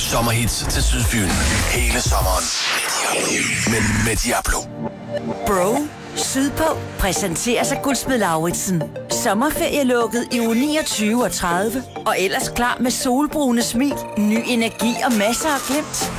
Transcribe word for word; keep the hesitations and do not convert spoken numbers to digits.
sommerhits til Sydfyn. Hele sommeren med, med Diablo. Bro, Sydpå præsenterer sig Guldsmed Lauritsen. Sommerferie lukket i uge niogtyve og tredive, og ellers klar med solbrune smil, ny energi og masser af glimt.